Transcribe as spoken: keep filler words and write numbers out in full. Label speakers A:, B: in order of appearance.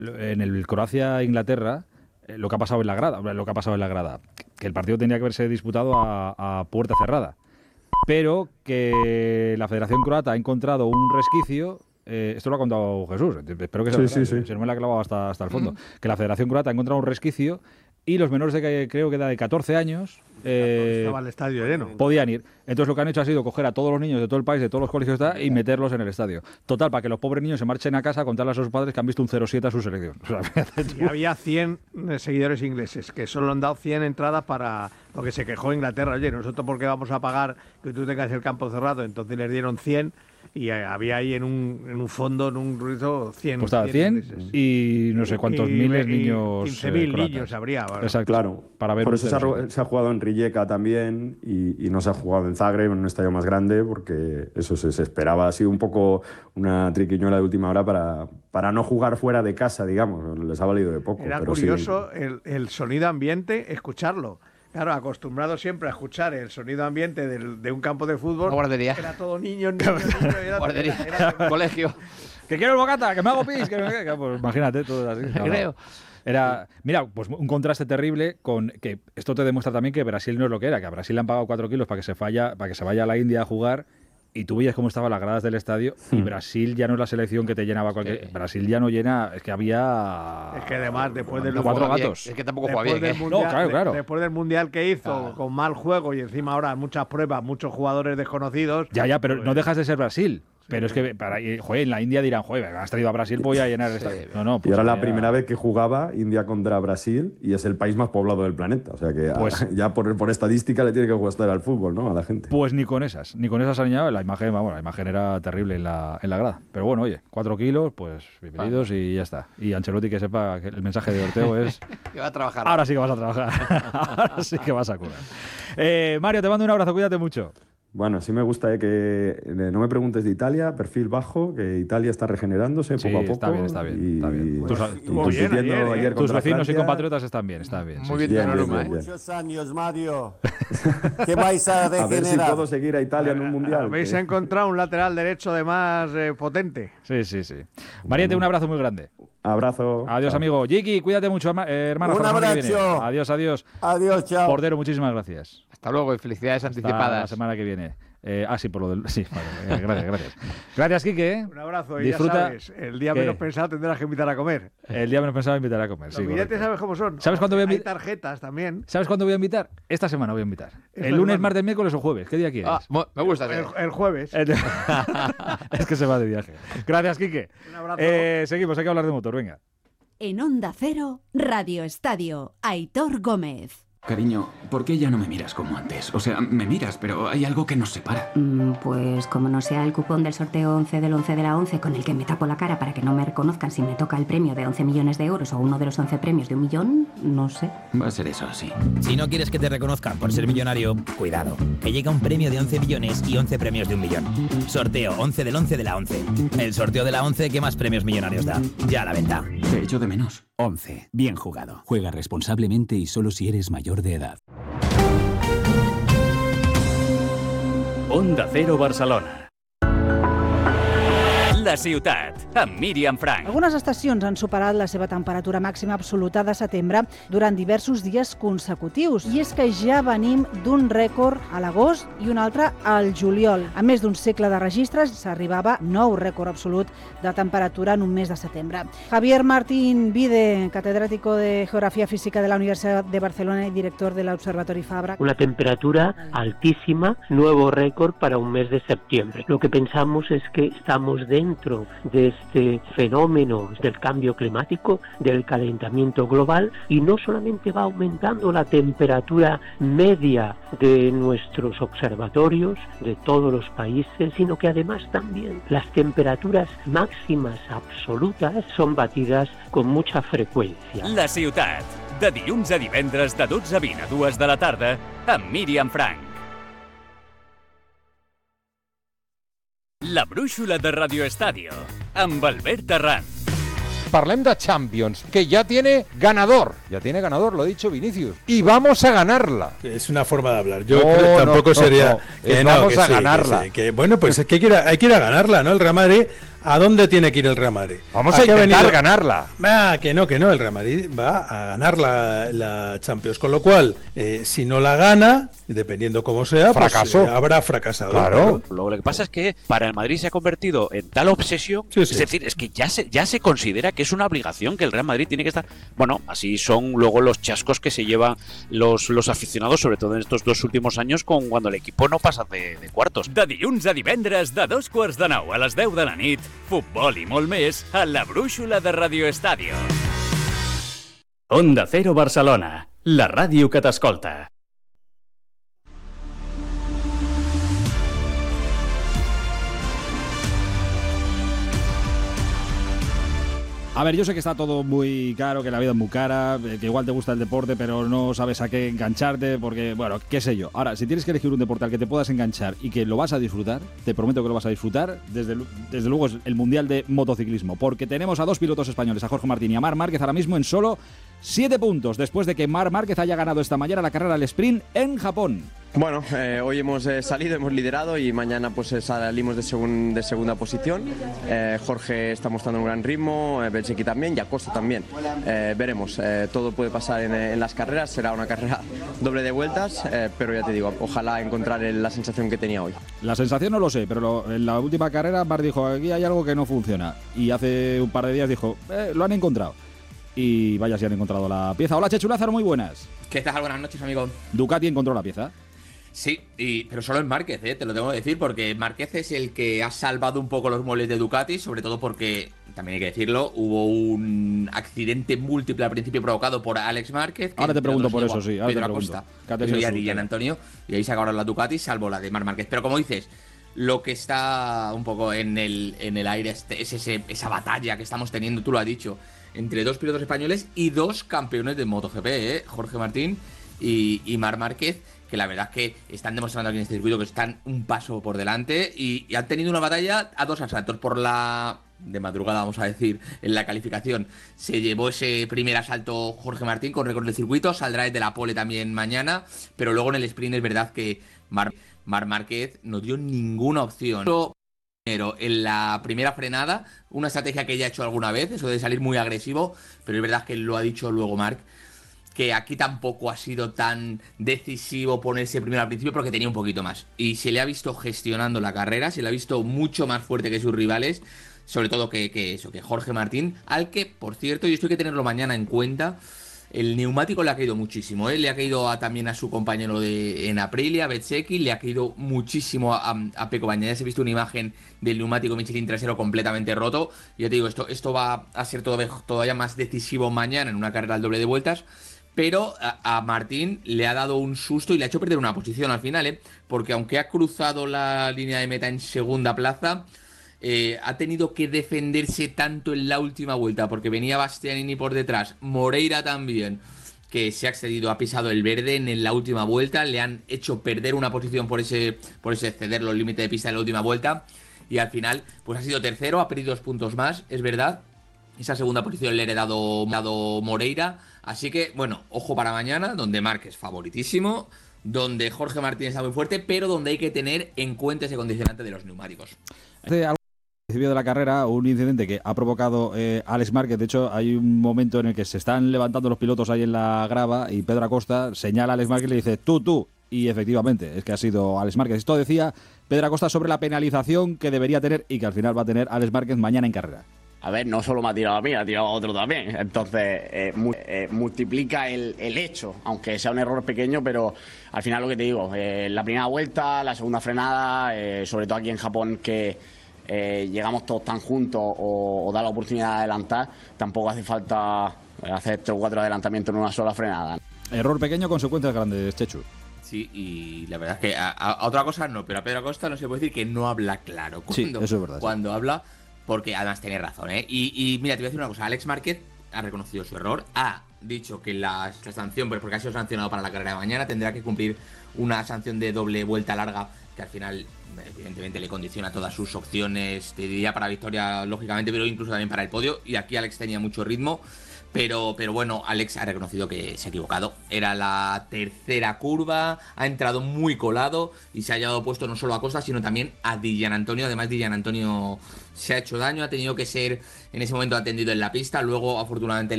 A: en el Croacia-Inglaterra, lo que ha pasado en la grada, lo que ha pasado en la grada, que el partido tenía que haberse disputado a, a puerta cerrada, pero que la Federación Croata ha encontrado un resquicio. Eh, esto lo ha contado Jesús, espero que sea
B: sí, sí, sí.
A: se no me la ha clavado hasta, hasta el fondo, mm. que la Federación Croata ha encontrado un resquicio y los menores de que creo que da de catorce años eh,
C: estaba el estadio lleno.
A: Podían ir. Entonces lo que han hecho ha sido coger a todos los niños de todo el país, de todos los colegios está, y meterlos en el estadio. Total, para que los pobres niños se marchen a casa a contarle a sus padres que han visto un cero siete a su selección. O sea,
C: y había cien seguidores ingleses que solo han dado cien entradas para... Porque se quejó Inglaterra, oye, nosotros por qué vamos a pagar que tú tengas el campo cerrado, entonces les dieron cien y había ahí en un, en un fondo, en un ruido, cien.
A: Pues estaba cien y no sé cuántos y, miles de niños.
C: quince mil eh, niños habría.
B: Bueno. Exacto, claro. Para ver por eso se ha, se ha jugado en Rijeka también y, y no se ha jugado en Zagreb, en un estadio más grande, porque eso se, se esperaba. Ha sido un poco una triquiñuela de última hora para, para no jugar fuera de casa, digamos. Les ha valido de poco.
C: Era
B: pero
C: curioso
B: sí.
C: el, el sonido ambiente, escucharlo. Claro, acostumbrado siempre a escuchar el sonido ambiente del, de un campo de fútbol.
D: Una guardería.
C: Era todo niños, niños, niños. Era,
D: guardería,
C: era, era,
D: colegio.
A: Que quiero el bocata, que me hago pis. Que me... Pues imagínate, todo así. No,
D: creo.
A: Era, mira, pues un contraste terrible con que esto te demuestra también que Brasil no es lo que era, que a Brasil le han pagado cuatro kilos para que se falla, para que se vaya a la India a jugar. Y tú veías cómo estaban las gradas del estadio y hmm. Brasil ya no es la selección que te llenaba cualquier... Sí. Brasil ya no llena... Es que había...
C: Es que además después del...
A: Cuatro gatos.
D: Es que tampoco juega bien, ¿eh?
C: Mundial,
A: no, claro, claro.
C: De, después del Mundial que hizo, claro. Con mal juego y encima ahora muchas pruebas, muchos jugadores desconocidos...
A: Ya, ya, pero pues... no dejas de ser Brasil. Pero es que para, joder, en la India dirán, joder, has traído a Brasil, voy a llenar el estadio. Sí, no, no,
B: pues y era la ya... primera vez que jugaba India contra Brasil y es el país más poblado del planeta. O sea que pues, a, ya por, por estadística le tiene que gustar al fútbol, ¿no? A la gente.
A: Pues ni con esas, ni con esas han añadido. La imagen, vamos, la imagen era terrible en la, en la grada. Pero bueno, oye, cuatro kilos, pues bienvenidos ah. y ya está. Y Ancelotti que sepa que el mensaje de Ortego es...
D: que va a trabajar.
A: Ahora sí que vas a trabajar. Ahora sí que vas a curar. Eh, Mario, te mando un abrazo, cuídate mucho.
B: Bueno, sí me gusta eh, que no me preguntes de Italia, perfil bajo, que Italia está regenerándose
A: sí,
B: poco a poco.
A: está bien, está bien. Y, está bien. Tus,
C: tus, bien ayer, ¿eh?
A: ayer tus vecinos Francia. Y compatriotas están bien, están bien.
D: Muy
A: sí,
D: bien,
B: bien,
D: bien,
B: bien,
D: bien.
E: Muchos años, Mario. ¿Qué vais a regenerar?
B: A ver si puedo seguir a Italia en un mundial.
C: Habéis encontrado un lateral derecho de más eh, potente.
A: Sí, sí, sí. Mariette, un abrazo muy grande.
B: Abrazo.
A: Adiós, chao. Amigo. Jiki, cuídate mucho, eh, hermano.
E: Un abrazo.
A: Adiós, adiós.
E: Adiós, chao.
A: Cordero, muchísimas gracias.
D: Hasta luego y felicidades
A: Hasta
D: anticipadas.
A: La semana que viene. Eh, ah, sí, por lo del... Sí, vale, eh, gracias, gracias. Gracias, Quique.
C: Un abrazo y
A: disfruta,
C: ya sabes, el día menos pensado tendrás que invitar a comer.
A: El día menos pensado invitar a comer,
C: Los
A: sí.
C: billetes
A: correcto.
C: sabes cómo son.
A: ¿Sabes cuándo voy a invitar?
C: Hay tarjetas también.
A: ¿Sabes cuándo voy a invitar? Esta semana voy a invitar.
C: Esta
A: el lunes,
C: semana.
A: martes, miércoles o jueves. ¿Qué día quieres?
D: Ah, me gusta.
C: El, el jueves.
A: Es que se va de viaje. Gracias, Quique.
C: Un abrazo.
A: Eh, seguimos, hay que hablar de motor, venga.
F: En Onda Cero, Radio Estadio, Aitor Gómez.
G: Cariño, ¿por qué ya no me miras como antes? O sea, me miras, pero hay algo que nos separa.
H: Mm, pues como no sea el cupón del sorteo once del once de la once con el que me tapo la cara para que no me reconozcan si me toca el premio de once millones de euros o uno de los once premios de un millón, no sé.
G: Va a ser eso, sí.
I: Si no quieres que te reconozcan por ser millonario, cuidado, que llega un premio de once millones y once premios de un millón. Sorteo once del once de la once. El sorteo de la once que más premios millonarios da. Ya a la venta.
G: Te echo de menos.
J: once. Bien jugado. Juega responsablemente y solo si eres mayor de edad.
K: Onda Cero Barcelona. La ciutat, amb Míriam Frank.
L: Algunes estacions han superat la seva temperatura màxima absoluta de setembre durant diversos dies consecutius. I és que ja venim d'un rècord a l'agost i un altre al juliol. A més d'un segle de registres, s'arribava nou rècord absolut de temperatura en un mes de setembre. Javier Martín Vide, catedrático de Geografía Física de la Universidad de Barcelona y director del Observatorio Fabra.
M: Una temperatura altísima, nuevo récord para un mes de septiembre. Lo que pensamos es que estamos dentro de este fenómeno del cambio climático, del calentamiento global, y no solamente va aumentando la temperatura media de nuestros observatorios, de todos los países, sino que además también las temperaturas máximas absolutas son batidas con mucha frecuencia.
K: La ciutat, de dilluns a divendres de dotze a vint a dues de la tarda, amb Míriam Frank. La brúixola de Radio Estadio, amb Albert Terrán.
N: Parlem de Champions, que ya tiene ganador. Ya tiene ganador, lo ha dicho Vinicius. Y vamos a ganarla.
O: Es una forma de hablar. Yo
N: no,
O: creo que tampoco
N: no,
O: sería...
N: No, no.
O: Que
N: Es
O: no,
N: vamos
O: que
N: a
O: sí,
N: ganarla.
O: Que sí, que, bueno, pues es que hay que, ir a, hay que ir a ganarla, ¿no? El Real Madrid ¿A dónde tiene que ir el Real Madrid?
N: Vamos
O: ¿A
N: a
O: qué ha
N: intentar
O: venido?
N: ganarla.
O: Ah, que no, que no, el Real Madrid va a ganar la, la Champions, con lo cual, eh, si no la gana, dependiendo cómo sea,
N: Fracasó.
O: pues eh, habrá fracasado.
N: Claro.
P: Lo que pasa es que para el Madrid se ha convertido en tal obsesión,
O: Sí, sí.
P: es decir, es que ya se, ya se considera que es una obligación que el Real Madrid tiene que estar... Bueno, así son luego los chascos que se llevan los, los aficionados, sobre todo en estos dos últimos años, con cuando el equipo no pasa de, de cuartos.
K: De dilluns a divendres, de dos quarts de nou a les deu de la nit, futbol i molt més a la brúixola de Radio Estadio. Onda Cero Barcelona, la ràdio que t'escolta.
A: A ver, yo sé que está todo muy caro, que la vida es muy cara, que igual te gusta el deporte, pero no sabes a qué engancharte, porque, bueno, qué sé yo. Ahora, si tienes que elegir un deporte al que te puedas enganchar y que lo vas a disfrutar, te prometo que lo vas a disfrutar, desde, desde luego es el Mundial de Motociclismo, porque tenemos a dos pilotos españoles, a Jorge Martín y a Marc Márquez, ahora mismo en solo siete puntos, después de que Marc Márquez haya ganado esta mañana la carrera al sprint en Japón.
Q: Bueno, eh, hoy hemos eh, salido, hemos liderado y mañana pues eh, salimos de, segun, de segunda posición. Eh, Jorge está mostrando un gran ritmo, eh, Bezzecchi también y Acosta también. Eh, veremos, eh, todo puede pasar en, en las carreras, será una carrera doble de vueltas, eh, pero ya te digo, ojalá encontrar el, la sensación que tenía hoy.
A: La sensación no lo sé, pero lo, en la última carrera Marc dijo, aquí hay algo que no funciona. Y hace un par de días dijo, eh, lo han encontrado. Y vaya si han encontrado la pieza. Hola Chechu Lázaro, muy buenas.
R: ¿Qué tal? Buenas noches, amigo.
A: Ducati encontró la pieza.
R: Sí, y, pero solo en Márquez, ¿eh? Te lo tengo que decir, porque Márquez es el que ha salvado un poco los muebles de Ducati, sobre todo porque, también hay que decirlo, hubo un accidente múltiple al principio provocado por Alex Márquez.
A: Ahora te pregunto por eso, sí. Ahora
R: Pedro
A: te pregunto.
R: Acosta, eso ya Guillén Antonio, y ahí se acabaron las Ducati, salvo la de Marc Márquez. Pero como dices, lo que está un poco en el, en el aire es, es ese, esa batalla que estamos teniendo, tú lo has dicho, entre dos pilotos españoles y dos campeones de MotoGP, ¿eh? Jorge Martín y, y Marc Márquez, que la verdad es que están demostrando aquí en este circuito que están un paso por delante y, y han tenido una batalla a dos asaltos. Por la de madrugada, vamos a decir, en la calificación se llevó ese primer asalto Jorge Martín con récord del circuito, saldrá desde la pole también mañana, pero luego en el sprint es verdad que Marc Mar Márquez no dio ninguna opción. Pero en la primera frenada, una estrategia que ya ha hecho alguna vez, eso de salir muy agresivo, pero es verdad que lo ha dicho luego Marc, que aquí tampoco ha sido tan decisivo ponerse primero al principio porque tenía un poquito más. Y se le ha visto gestionando la carrera, se le ha visto mucho más fuerte que sus rivales, sobre todo que, que eso, que Jorge Martín, al que, por cierto, y esto hay que tenerlo mañana en cuenta, el neumático le ha caído muchísimo, ¿eh? Le ha caído a, también a su compañero de en Aprilia, Bezzecchi, le ha caído muchísimo a, a Pecco Bagnaia. Se ha visto una imagen del neumático Michelin trasero completamente roto. Y ya te digo, esto, esto va a ser todavía, todavía más decisivo mañana en una carrera al doble de vueltas. Pero a, a Martín le ha dado un susto y le ha hecho perder una posición al final, ¿eh? Porque aunque ha cruzado la línea de meta en segunda plaza, Eh, ha tenido que defenderse tanto en la última vuelta porque venía Bastianini por detrás, Moreira también, que se ha excedido, ha pisado el verde en la última vuelta, le han hecho perder una posición por ese por ese exceder los límites de pista en la última vuelta y al final pues ha sido tercero, ha perdido dos puntos más, es verdad. Esa segunda posición le ha heredado, heredado Moreira, así que bueno, ojo para mañana, donde Marc es favoritísimo, donde Jorge Martín está muy fuerte, pero donde hay que tener en cuenta ese condicionante de los neumáticos.
A: De la carrera, un incidente que ha provocado eh, Alex Márquez. De hecho, hay un momento en el que se están levantando los pilotos ahí en la grava y Pedro Acosta señala a Alex Márquez y le dice tú, tú, y efectivamente es que ha sido Alex Márquez. Esto decía Pedro Acosta sobre la penalización que debería tener y que al final va a tener Alex Márquez mañana en carrera.
S: A ver, no solo me ha tirado a mí, ha tirado a otro también. Entonces, eh, mu eh, multiplica el, el hecho, aunque sea un error pequeño, pero al final lo que te digo, eh, la primera vuelta, la segunda frenada, eh, sobre todo aquí en Japón, que eh, llegamos todos tan juntos o, o da la oportunidad de adelantar, tampoco hace falta hacer tres o cuatro adelantamientos en una sola frenada.
A: Error pequeño, consecuencias grandes, Chechu.
R: Sí, y la verdad es que a, a otra cosa no, pero a Pedro Acosta no se puede decir que no habla claro. Cuando,
A: sí, eso es verdad.
R: Cuando sí. habla, porque además tiene razón, ¿eh? Y, y mira, te voy a decir una cosa, Alex Márquez ha reconocido su error, ha dicho que la, la sanción, porque ha sido sancionado para la carrera de mañana, tendrá que cumplir una sanción de doble vuelta larga que al final evidentemente le condiciona todas sus opciones, te diría para victoria lógicamente, pero incluso también para el podio, y aquí Alex tenía mucho ritmo. Pero, pero bueno, Alex ha reconocido que se ha equivocado. Era la tercera curva, ha entrado muy colado y se ha llevado puesto no solo a Costa, sino también a Di Gianantonio. Además, Di Gianantonio se ha hecho daño, ha tenido que ser en ese momento atendido en la pista. Luego, afortunadamente,